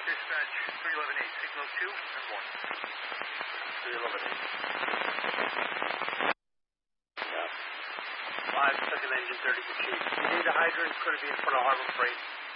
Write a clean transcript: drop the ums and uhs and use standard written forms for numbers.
Dispatch 3118, signal 2 and 1. 311. 5, second engine 30 to chief. You need a hydrant, could it be in front of Harbor Freight?